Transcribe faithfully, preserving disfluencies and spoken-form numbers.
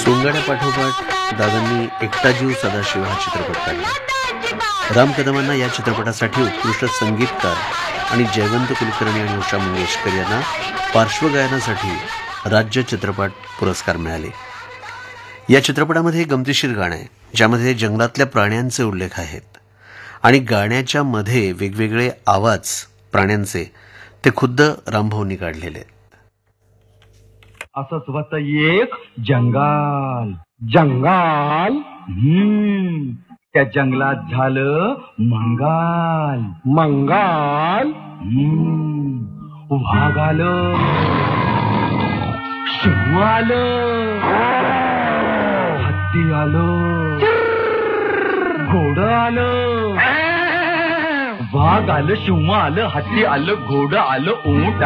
सोंगाड्यापाठोपाठ दादांनी एकटा जीव सदाशिव हा चित्रपट काढला. राम कदमांना या चित्रपटासाठी उत्कृष्ट संगीतकार आणि जयवंत कुलकर्णी आणि उषा मंगेशकर यांना पार्श्वगायनासाठी राज्य चित्रपट पुरस्कार मिळाले. या चित्रपटामध्ये गमतीशीर गाणं आहे, ज्यामध्ये जंगलातल्या प्राण्यांचे उल्लेख आहेत आणि गाण्याच्या मध्ये वेगवेगळे आवाज प्राण्यांचे ते खुद्द रामभाऊंनी काढलेले आहेत. असंच होत एक जंगल जंगल हम्म त्या जंगलात झालं मंगल मंगल हम्म वाघ आलं, सिंह आलं, हत्ती आलं, घोडं आलं, वाघ आलं, सिंह आलं, हत्ती आलं, घोडं आलं, ऊंट